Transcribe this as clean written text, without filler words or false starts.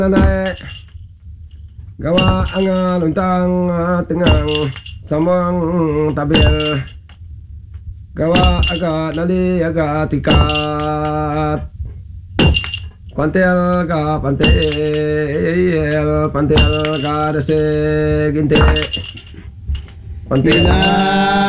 nanay gawa ang luntang tengang samang tabil gawa aga nali aga tikat pantel ga dase ginte pantel